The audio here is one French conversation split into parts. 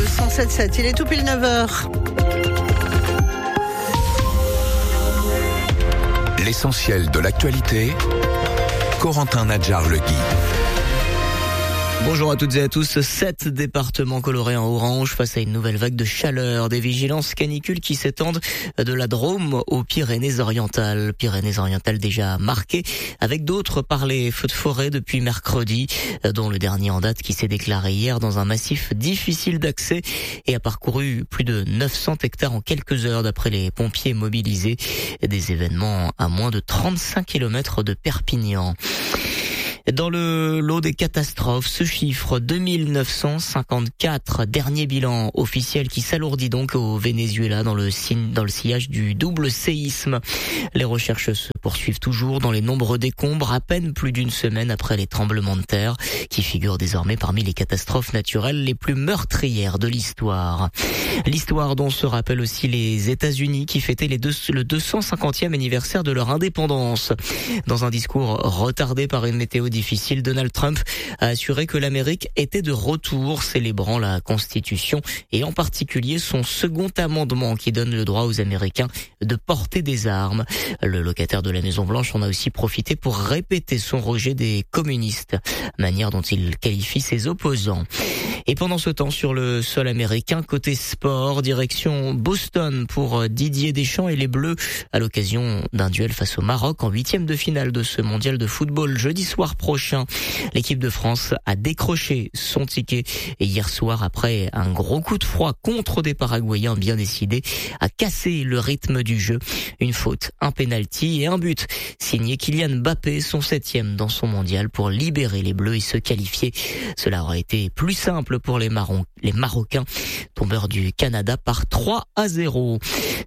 107.7. Il est tout pile 9h. L'essentiel de l'actualité, Corentin Nadjar-Legui. Bonjour à toutes et à tous. 7 départements colorés en orange face à une nouvelle vague de chaleur. Des vigilances canicules qui s'étendent de la Drôme aux Pyrénées-Orientales. Pyrénées-Orientales déjà marquées avec d'autres par les feux de forêt depuis mercredi, dont le dernier en date qui s'est déclaré hier dans un massif difficile d'accès et a parcouru plus de 900 hectares en quelques heures d'après les pompiers mobilisés. Des événements à moins de 35 km de Perpignan. Dans le lot des catastrophes, ce chiffre 2954, dernier bilan officiel qui s'alourdit donc au Venezuela dans le sillage du double séisme. Les recherches se poursuivent toujours dans les nombreux décombres à peine plus d'une semaine après les tremblements de terre qui figurent désormais parmi les catastrophes naturelles les plus meurtrières de l'histoire. L'histoire dont se rappellent aussi les États-Unis qui fêtaient le 250e anniversaire de leur indépendance. Dans un discours retardé par une météo difficile, Donald Trump a assuré que l'Amérique était de retour, célébrant la Constitution et en particulier son second amendement qui donne le droit aux Américains de porter des armes. Le locataire de la Maison-Blanche en a aussi profité pour répéter son rejet des communistes, manière dont il qualifie ses opposants. Et pendant ce temps, sur le sol américain, côté sport, direction Boston pour Didier Deschamps et les Bleus à l'occasion d'un duel face au Maroc en 8e de finale de ce mondial de football jeudi soir prochain. L'équipe de France a décroché son ticket et hier soir, après un gros coup de froid contre des Paraguayens bien décidés, a cassé le rythme du jeu. Une faute, un penalty et un but. Signé Kylian Mbappé, son 7e dans son mondial pour libérer les Bleus et se qualifier. Cela aurait été plus simple pour les Marocains, tombeurs du Canada par 3-0.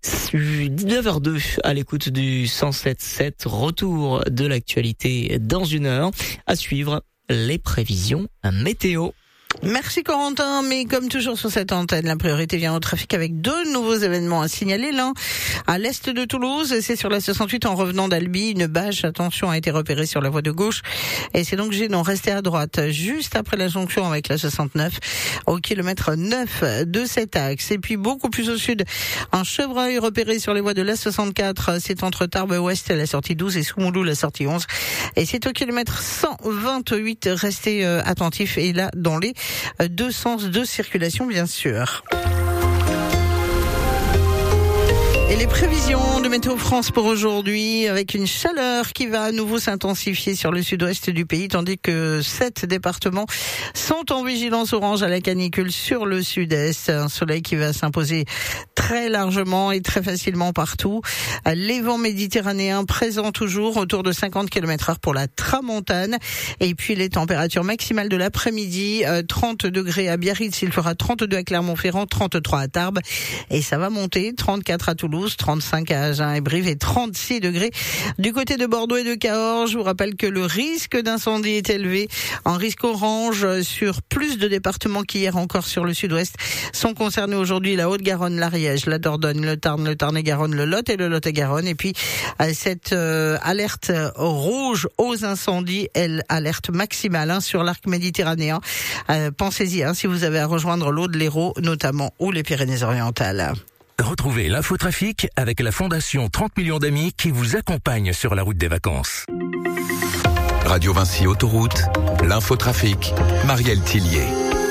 9h02 à l'écoute du 107.7. Retour de l'actualité dans une heure. À suivre les prévisions météo. Merci Corentin, mais comme toujours sur cette antenne, la priorité vient au trafic avec 2 nouveaux événements à signaler. L'un à l'est de Toulouse, c'est sur la 68 en revenant d'Albi, une bâche, attention, a été repérée sur la voie de gauche et c'est donc gênant. Restez à droite, juste après la jonction avec la 69, au kilomètre 9 de cet axe. Et puis beaucoup plus au sud, un chevreuil repéré sur les voies de la 64, c'est entre Tarbes Ouest la sortie 12 et Soumoulou la sortie 11. Et c'est au kilomètre 128, restez attentifs et là dans les 2 sens de circulation bien sûr. Et les prévisions de Météo France pour aujourd'hui, avec une chaleur qui va à nouveau s'intensifier sur le sud-ouest du pays, tandis que 7 départements sont en vigilance orange à la canicule sur le sud-est. Un soleil qui va s'imposer très largement et très facilement partout. Les vents méditerranéens présents toujours autour de 50 km/h pour la tramontane. Et puis les températures maximales de l'après-midi, 30 degrés à Biarritz, il fera 32 à Clermont-Ferrand, 33 à Tarbes. Et ça va monter, 34 à Toulouse, 35 à Agen et Brive et 36 degrés du côté de Bordeaux et de Cahors. Je vous rappelle que le risque d'incendie est élevé. Un risque orange sur plus de départements qu'hier encore sur le sud-ouest sont concernés aujourd'hui la Haute-Garonne, l'Ariège, la Dordogne, le Tarn, le Tarn-et-Garonne, le Lot et le Lot-et-Garonne. Et puis cette alerte rouge aux incendies, alerte maximale sur l'arc méditerranéen. Pensez-y si vous avez à rejoindre l'Aude, l'Hérault notamment ou les Pyrénées-Orientales. Retrouvez l'infotrafic avec la Fondation 30 millions d'amis qui vous accompagne sur la route des vacances. Radio Vinci Autoroute, l'infotrafic, Marielle Tillier.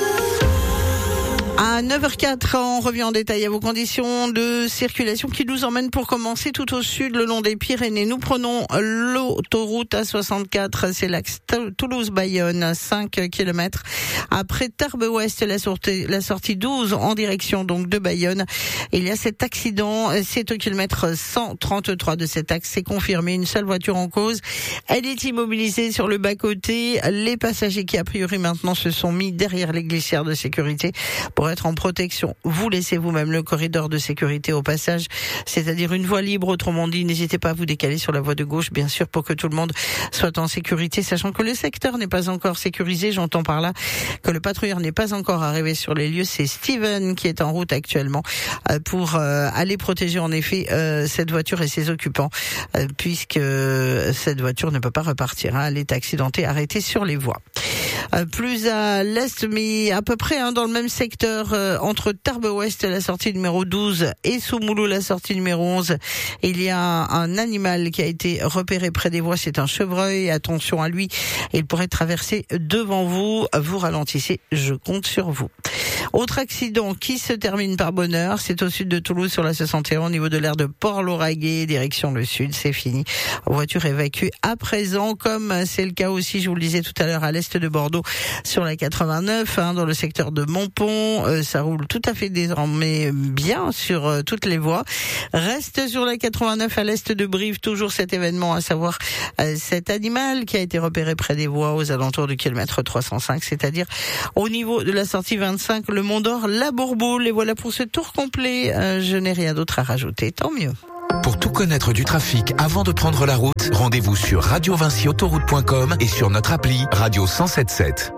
À 9h04, on revient en détail à vos conditions de circulation qui nous emmènent pour commencer tout au sud le long des Pyrénées. Nous prenons l'autoroute A64, c'est l'axe Toulouse-Bayonne, 5 km. Après Tarbes-Ouest, la sortie 12 en direction donc de Bayonne. Il y a cet accident, c'est au kilomètre 133 de cet axe, c'est confirmé, une seule voiture en cause. Elle est immobilisée sur le bas-côté. Les passagers qui a priori maintenant se sont mis derrière les glissières de sécurité pour être en protection. Vous laissez vous-même le corridor de sécurité au passage, c'est-à-dire une voie libre, autrement dit, n'hésitez pas à vous décaler sur la voie de gauche, bien sûr, pour que tout le monde soit en sécurité, sachant que le secteur n'est pas encore sécurisé. J'entends par là que le patrouilleur n'est pas encore arrivé sur les lieux. C'est Steven qui est en route actuellement pour aller protéger en effet cette voiture et ses occupants, puisque cette voiture ne peut pas repartir. Elle est accidentée, arrêtée sur les voies. Plus à l'est, mais à peu près dans le même secteur, secteur entre Tarbes Ouest, la sortie numéro 12, et Soumoulou, la sortie numéro 11. Il y a un animal qui a été repéré près des voies, c'est un chevreuil. Attention à lui, il pourrait traverser devant vous. Vous ralentissez, je compte sur vous. Autre accident qui se termine par bonheur, c'est au sud de Toulouse sur la 61 au niveau de l'aire de Port-Lauragais, direction le sud, c'est fini. Voiture évacuée à présent, comme c'est le cas aussi, je vous le disais tout à l'heure, à l'est de Bordeaux sur la 89, dans le secteur de Montpont. Ça roule tout à fait désormais bien sur toutes les voies. Reste sur la 89 à l'est de Brive, toujours cet événement, à savoir cet animal qui a été repéré près des voies aux alentours du kilomètre 305, c'est-à-dire au niveau de la sortie 25, le Mont d'Or, la Bourboule. Et voilà pour ce tour complet. Je n'ai rien d'autre à rajouter, tant mieux. Pour tout connaître du trafic avant de prendre la route, rendez-vous sur radiovinciautoroute.com et sur notre appli Radio 107.7.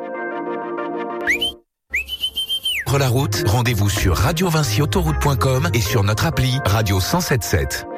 Pour la route, rendez-vous sur radiovinciautoroute.com et sur notre appli Radio 107.7.